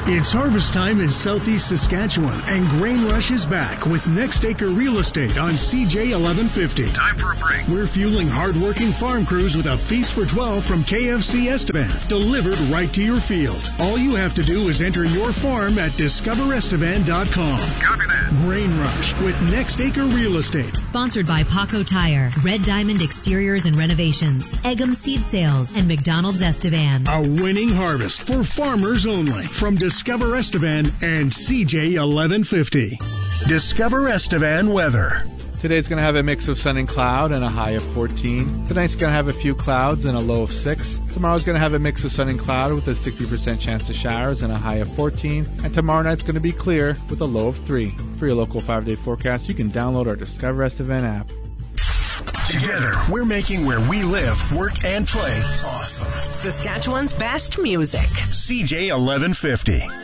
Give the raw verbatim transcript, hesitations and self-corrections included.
It's harvest time in southeast Saskatchewan, and Grain Rush is back with Next Acre Real Estate on C J eleven fifty. Time for a break. We're fueling hard-working farm crews with a feast for twelve from K F C Estevan, delivered right to your field. All you have to do is enter your farm at discover estevan dot com. Copy that. Grain Rush with Next Acre Real Estate. Sponsored by Paco Tire, Red Diamond Exteriors and Renovations, Eggum Seed Sales, and McDonald's Estevan. A winning harvest for farmers only from Discover Estevan and C J eleven fifty. Discover Estevan weather. Today's going to have a mix of sun and cloud and a high of fourteen. Tonight's going to have a few clouds and a low of six. Tomorrow's going to have a mix of sun and cloud with a sixty percent chance of showers and a high of fourteen. And tomorrow night's going to be clear with a low of three. For your local five-day forecast, you can download our Discover Estevan app. Together, we're making where we live, work, and play awesome. Saskatchewan's best music. C J eleven fifty.